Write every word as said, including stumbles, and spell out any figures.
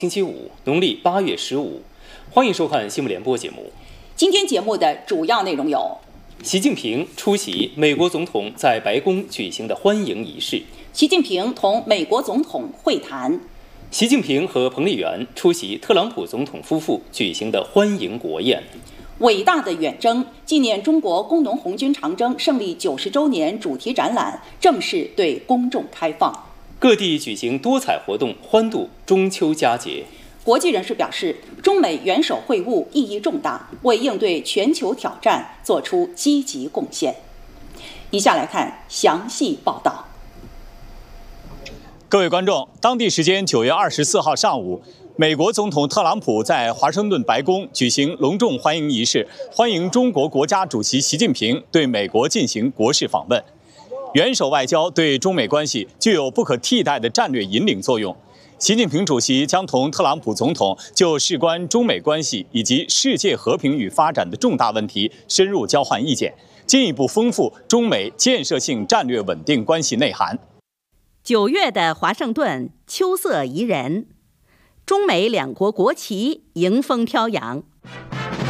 星期五，农历八月十五，欢迎收看新闻联播节目。 今天节目的主要内容有： 习近平出席美国总统在白宫举行的欢迎仪式； 习近平同美国总统会谈； 习近平和彭丽媛出席特朗普总统夫妇举行的欢迎国宴； 伟大的远征纪念中国工农红军长征胜利九十周年主题展览正式对公众开放。 各地举行多彩活动，欢度中秋佳节。 国际人士表示，中美元首会晤意义重大，为应对全球挑战做出积极贡献。以下来看详细报道。 各位观众，当地时间九月二十四号上午，美国总统特朗普在华盛顿白宫举行隆重欢迎仪式，欢迎中国国家主席习近平对美国进行国事访问。元首外交对中美关系具有不可替代的战略引领作用。习近平主席将同特朗普总统就事关中美关系以及世界和平与发展的重大问题深入交换意见，进一步丰富中美建设性战略稳定关系内涵。 九月的华盛顿秋色宜人，中美两国国旗迎风飘扬。